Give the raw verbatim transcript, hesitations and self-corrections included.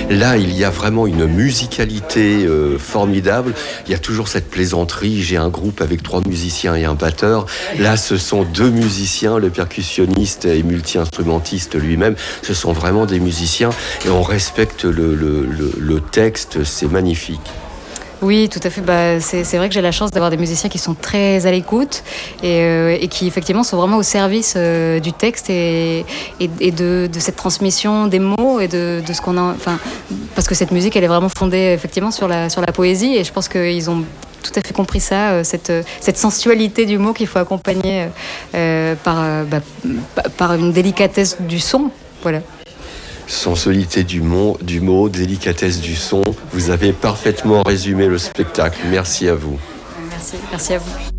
Là, il y a vraiment une musicalité euh, formidable. Il y a toujours cette plaisanterie. J'ai un groupe avec trois musiciens et un batteur. Là, ce sont deux musiciens, le percussionniste et multi-instrumentiste lui-même. Ce sont vraiment des musiciens et on respecte le, le, le, le texte. C'est magnifique. Oui, tout à fait. Bah, c'est, c'est vrai que j'ai la chance d'avoir des musiciens qui sont très à l'écoute et, euh, et qui effectivement sont vraiment au service euh, du texte et, et, et de, de cette transmission des mots et de, de ce qu'on a. Enfin, parce que cette musique, elle est vraiment fondée effectivement sur la, sur la poésie et je pense qu'ils ont tout à fait compris ça, cette, cette sensualité du mot qu'il faut accompagner euh, par, bah, par une délicatesse du son. Voilà. Sensualité du mot, du mot, délicatesse du son. Vous avez parfaitement résumé le spectacle. Merci à vous. Merci, merci à vous.